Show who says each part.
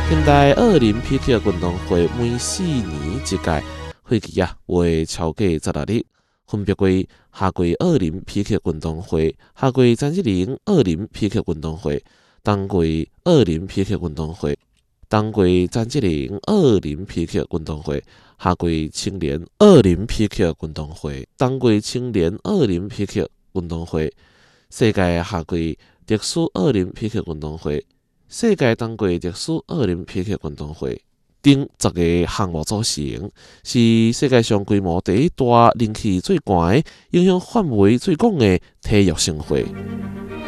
Speaker 1: 现代奥林匹克运动会每4年一届，会期为超过16日，分别为夏季奥林匹克运动会、夏季詹吉林奥林匹克运动会、冬季奥林匹克运动会、冬季詹吉林奥林匹克运动会、夏季青年奥林匹克运动会、冬季青年奥林匹克运动会、世界夏季特殊奥林匹克运动会、世界冬季特殊奥林匹克运动会等10个项目组成，是世界上规模第一大、人气最悬、影响范围最广的体育盛会。